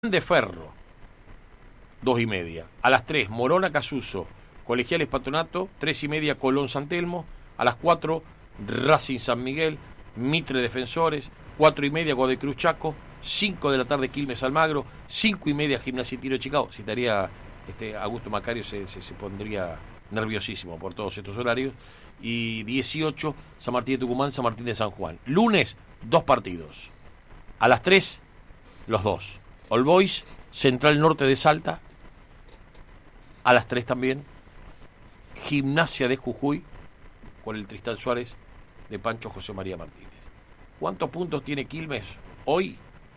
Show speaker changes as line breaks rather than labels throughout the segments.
de Ferro, 2:30. A las 3, Morona Casuso, Colegiales Patronato, 3:30, Colón San Telmo. A las 4, Racing San Miguel, Mitre Defensores, 4:30, Godoy Cruz Chaco, 5 de la tarde Quilmes Almagro, 5:30 Gimnasia y Tiro de Chicago. Si estaría Augusto Macario se pondría nerviosísimo por todos estos horarios. Y 18, San Martín de Tucumán, San Martín de San Juan. Lunes, 2 partidos. A las 3, los 2. All Boys, Central Norte de Salta. A las 3 también, Gimnasia de Jujuy, con el Tristán Suárez de Pancho José María Martínez. ¿Cuántos puntos tiene Quilmes hoy?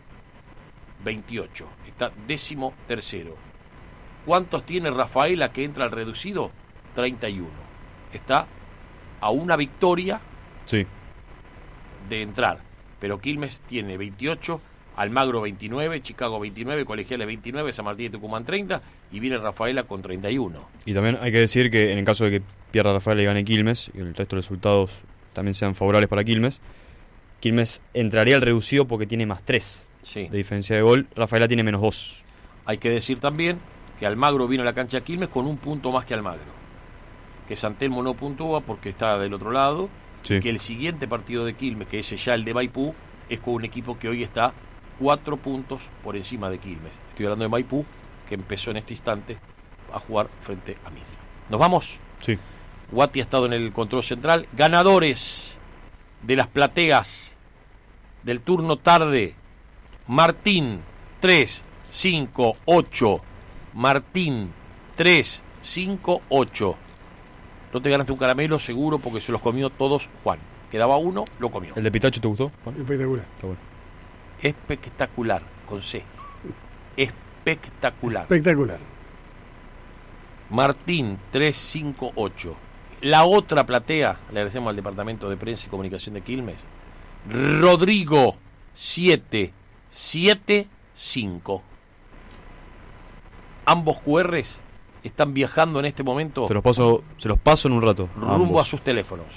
28. Está 13º. ¿Cuántos tiene Rafaela, que entra al reducido? 31. Está a una victoria de entrar. Pero Quilmes tiene 28, Almagro 29, Chicago 29, Colegiales 29, San Martín de Tucumán 30, y viene Rafaela con 31.
Y también hay que decir que en el caso de que pierda Rafaela y gane Quilmes, y el resto de los resultados también sean favorables para Quilmes, Quilmes entraría al reducido porque tiene más 3 de diferencia de gol. Rafaela tiene menos 2.
Hay que decir también que Almagro vino a la cancha de Quilmes con un punto más que Almagro. Que San Telmo no puntúa porque está del otro lado. Que el siguiente partido de Quilmes, que es ya el de Maipú, es con un equipo que hoy está 4 puntos por encima de Quilmes. Estoy hablando de Maipú, que empezó en este instante a jugar frente a Mitre. ¿Nos vamos?
Sí.
Guati ha estado en el control central. Ganadores de las plateas del turno tarde: Martín 358. Martín 358. No te ganaste un caramelo seguro porque se los comió todos Juan. Quedaba uno, lo comió.
¿El de Pitacho te gustó, Juan?
Espectacular.
Está bueno.
Espectacular, con C. Espectacular.
Espectacular.
Martín 358. La otra platea, le agradecemos al Departamento de Prensa y Comunicación de Quilmes, Rodrigo 775. Ambos QRs están viajando en este momento.
Se los paso en un rato.
Rumbo a sus teléfonos.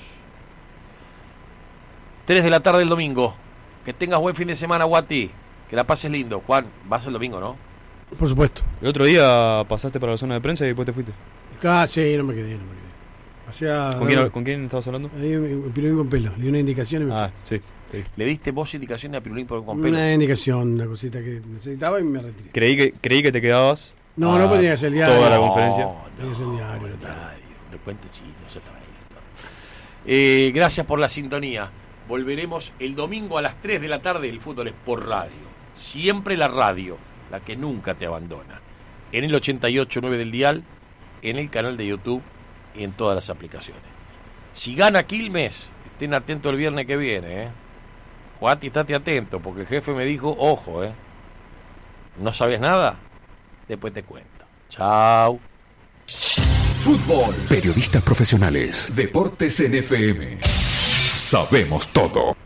3 de la tarde del domingo. Que tengas buen fin de semana, Guati. Que la pases lindo. Juan, vas el domingo, ¿no?
Por supuesto.
El otro día pasaste para la zona de prensa y después te fuiste.
Ah, sí, no me quedé.
¿Con quién estabas hablando?
Pirulín con pelo. Le di una indicación y me fui.
Sí.
¿Le diste vos indicaciones a Pirulín con pelo?
Una indicación, una cosita que necesitaba y me retiré.
Creí que te quedabas.
No podía ser el diario.
Toda la conferencia.
Tenía que ser el diario.
No cuente chino, ya estaba listo. Gracias por la sintonía. Volveremos el domingo a las 3 de la tarde. El fútbol es por radio. Siempre la radio, la que nunca te abandona. En el 88.9 del dial, en el canal de YouTube y en todas las aplicaciones. Si gana Quilmes, estén atentos el viernes que viene. Guati, estate atento, porque el jefe me dijo, ojo, ¿no sabes nada? Después te cuento. Chao.
Fútbol. Periodistas profesionales. Deportes en FM. Sabemos todo.